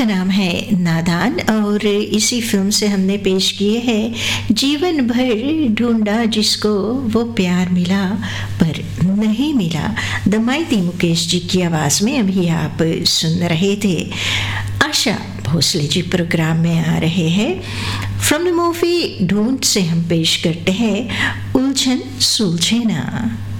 का नाम है नादान और इसी फिल्म से हमने पेश किए हैं जीवन भर ढूंढा जिसको वो प्यार मिला पर नहीं मिला। दमाइती मुकेश जी की आवाज़ में अभी आप सुन रहे थे। आशा भोसले जी प्रोग्राम में आ रहे हैं। फ्रॉम द मूवी ढूंढ से हम पेश करते हैं उलझन सुलझे ना।